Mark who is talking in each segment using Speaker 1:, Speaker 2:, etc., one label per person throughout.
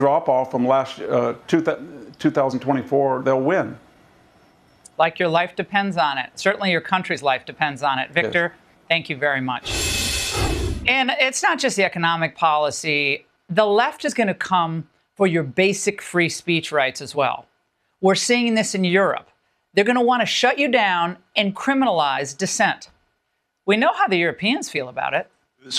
Speaker 1: drop off from 2024, they'll win.
Speaker 2: Like your life depends on it. Certainly your country's life depends on it. Victor, yes. Thank you very much. And it's not just the economic policy. The left is going to come for your basic free speech rights as well. We're seeing this in Europe. They're going to want to shut you down and criminalize dissent. We know how the Europeans feel about it.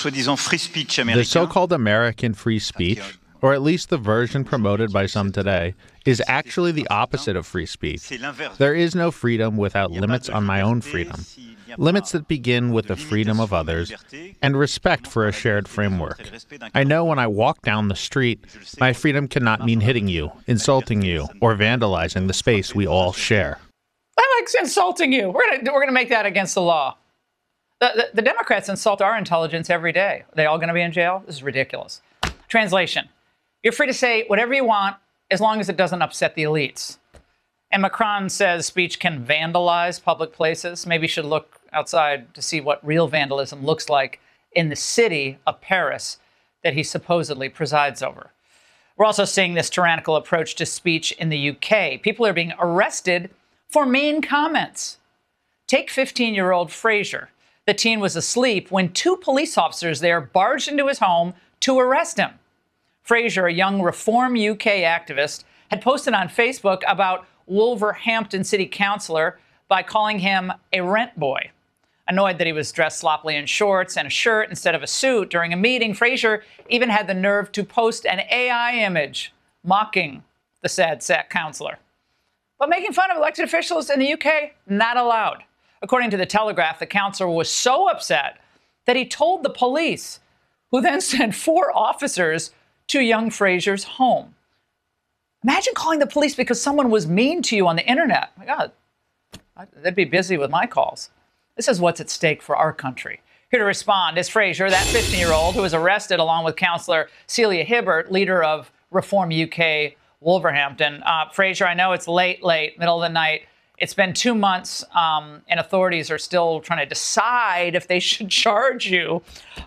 Speaker 3: The so-called American free speech, or at least the version promoted by some today, is actually the opposite of free speech. There is no freedom without limits on my own freedom. Limits that begin with the freedom of others and respect for a shared framework. I know when I walk down the street, my freedom cannot mean hitting you, insulting you, or vandalizing the space we all share.
Speaker 2: I like insulting you. We're gonna make that against the law. The Democrats insult our intelligence every day. Are they all going to be in jail? This is ridiculous. Translation. You're free to say whatever you want as long as it doesn't upset the elites. And Macron says speech can vandalize public places. Maybe you should look outside to see what real vandalism looks like in the city of Paris that he supposedly presides over. We're also seeing this tyrannical approach to speech in the UK. People are being arrested for mean comments. Take 15-year-old Fraser. The teen was asleep when two police officers there barged into his home to arrest him. Fraser, a young Reform UK activist, had posted on Facebook about Wolverhampton city councillor by calling him a rent boy. Annoyed that he was dressed sloppily in shorts and a shirt instead of a suit during a meeting, Fraser even had the nerve to post an AI image mocking the said councillor. But making fun of elected officials in the UK, not allowed. According to The Telegraph, the councillor was so upset that he told the police, who then sent 4 officers to young Fraser's home. Imagine calling the police because someone was mean to you on the internet. My God, they'd be busy with my calls. This is what's at stake for our country. Here to respond is Fraser, that 15-year-old who was arrested along with Councillor Celia Hibbert, leader of Reform UK Wolverhampton. Fraser, I know it's late, middle of the night. It's been 2 months, and authorities are still trying to decide if they should charge you.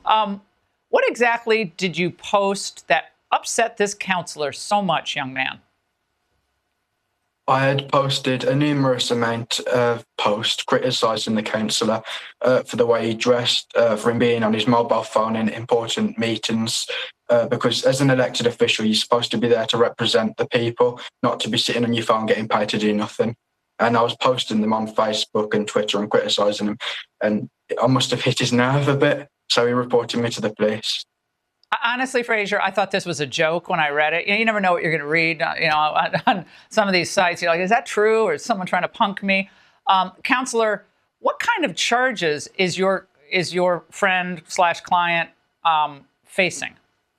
Speaker 2: What exactly did you post that upset this counselor so much, young man?
Speaker 4: I had posted a numerous amount of posts criticising the councillor for the way he dressed, for him being on his mobile phone in important meetings, because as an elected official, you're supposed to be there to represent the people, not to be sitting on your phone getting paid to do nothing. And I was posting them on Facebook and Twitter and criticising him. And I must have hit his nerve a bit. So he reported me to the police.
Speaker 2: Honestly, Fraser, I thought this was a joke when I read it. You never know what you're going to read, on some of these sites. You're like, is that true? Or is someone trying to punk me? Counselor, what kind of charges is your friend/client facing?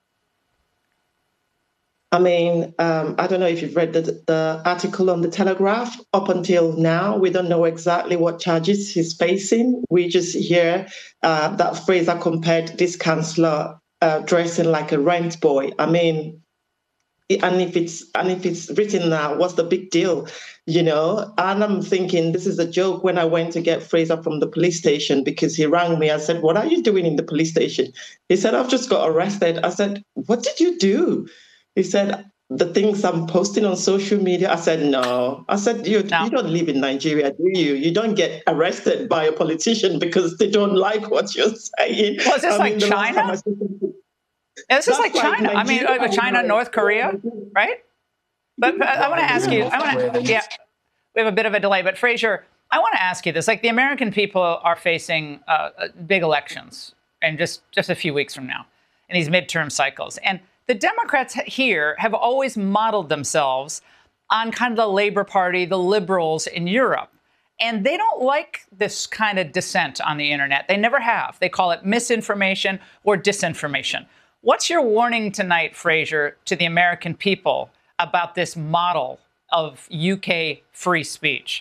Speaker 5: I mean, I don't know if you've read the article on The Telegraph. Up until now, we don't know exactly what charges he's facing. We just hear that Fraser compared this councillor dressing like a rent boy. I mean, and if it's written now, what's the big deal? And I'm thinking this is a joke. When I went to get Fraser from the police station, because he rang me, I said, "What are you doing in the police station?" He said, "I've just got arrested." I said, "What did you do?" He said, "The things I'm posting on social media." I said, "No." I said, you don't live in Nigeria, do you? You don't get arrested by a politician because they don't like what you're saying.
Speaker 2: Well, is this like China? This is like China. I mean, China, North Korea, right? But I want to ask you, we have a bit of a delay, but Fraser, I want to ask you this. Like, the American people are facing big elections in just a few weeks from now in these midterm cycles. And the Democrats here have always modeled themselves on kind of the Labour Party, the liberals in Europe. And they don't like this kind of dissent on the internet. They never have. They call it misinformation or disinformation. What's your warning tonight, Fraser, to the American people about this model of UK free speech?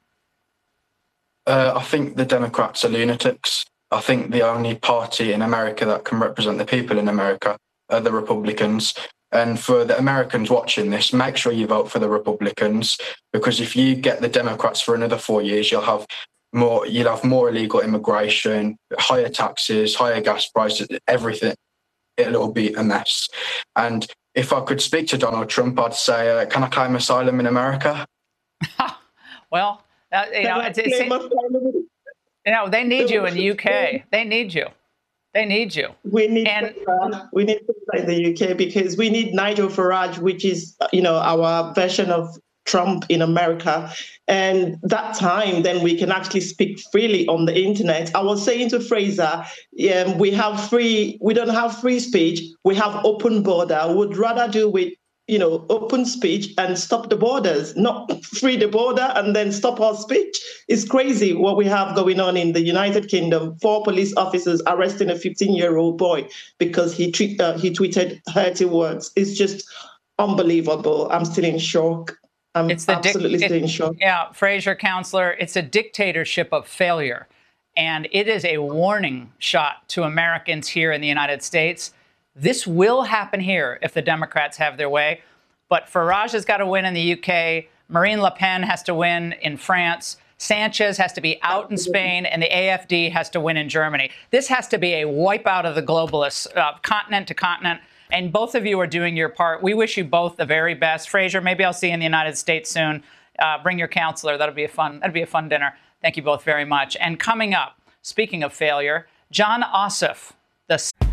Speaker 4: I think the Democrats are lunatics. I think the only party in America that can represent the people in America are the Republicans. And for the Americans watching this, make sure you vote for the Republicans, because if you get the Democrats for another 4 years, you'll have more illegal immigration, higher taxes, higher gas prices, everything. It'll be a mess. And if I could speak to Donald Trump, I'd say, can I claim asylum in America?
Speaker 2: Well, they need you in the UK. They need you. They need you.
Speaker 5: We need in the UK because we need Nigel Farage, which is, our version of Trump in America. And that time, then we can actually speak freely on the internet. I was saying to Fraser, we don't have free speech. We have open border. Would rather do with, open speech and stop the borders, not free the border and then stop our speech. It's crazy what we have going on in the United Kingdom. 4 police officers arresting a 15-year-old boy because he tweeted hurting words. It's just unbelievable. I'm still in shock. I'm absolutely still in shock.
Speaker 2: Yeah, Fraser, counselor, it's a dictatorship of failure. And it is a warning shot to Americans here in the United States. This will happen here if the Democrats have their way. But Farage has got to win in the UK. Marine Le Pen has to win in France. Sanchez has to be out in Spain, and the AfD has to win in Germany. This has to be a wipeout of the globalists, continent to continent. And both of you are doing your part. We wish you both the very best. Fraser, maybe I'll see you in the United States soon. Bring your counselor. That'd be a fun dinner. Thank you both very much. And coming up, speaking of failure, Jon Ossoff, the